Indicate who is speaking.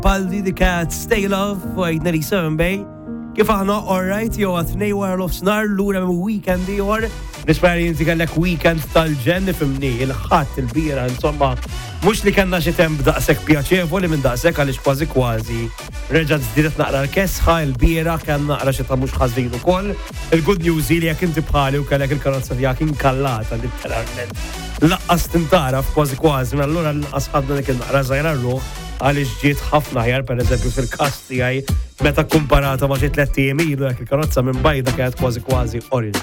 Speaker 1: Baldi the Cat, Stay Love, u għajdna li Bay. Kif aħna alright, jew għatnej wara l-ofsnar, l-ura minn weekend ieħor. Nispera li inti kellek weekend tal-ġen nifhimni, il-ħadd il-bira, insomma, mhux li kellna xi temp daqshekk pjaċevoli minn daqshekk għaliex kważi reġgħet żdiedet naqra l-kesħa, il-bira kellna naqra xi ta' mhux ħażin ukoll. Il-good news li jekk inti bħali u kellek il-karozza tiegħek inkallata literalment. Laqqas tintara kważi, allura lanqas ħadna dik il-naqra żgħira r-ruħ għaliex ġiet ħafna ħjar pereżempju fil-każ tiegħi meta kkumparata ma' xi 3 ijiem ilu jekk il-karozza minn bajda kienet kważi orange.